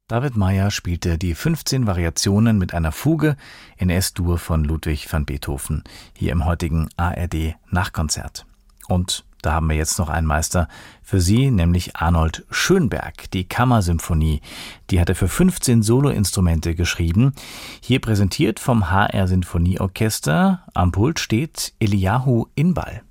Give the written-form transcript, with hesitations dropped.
David Meyer spielte die 15 Variationen mit einer Fuge in S-Dur von Ludwig van Beethoven, hier im heutigen ARD-Nachkonzert. Und da haben wir jetzt noch einen Meister für Sie, nämlich Arnold Schönberg, die Kammersymphonie. Die hat er für 15 Soloinstrumente geschrieben. Hier präsentiert vom HR Sinfonieorchester. Am Pult steht Eliahu Inbal.